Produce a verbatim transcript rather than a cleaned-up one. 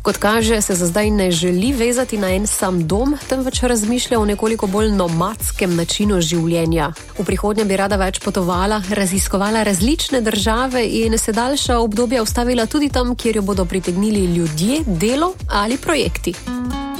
Kot kaže, se za zdaj ne želi vezati na en sam dom, temveč razmišlja o nekoliko bolj nomadskem načinu življenja. V prihodnje bi rada več potovala, raziskovala različne države in se daljša obdobja ustavila tudi tam, kjer jo bodo pritegnili ljudje, delo ali projekti.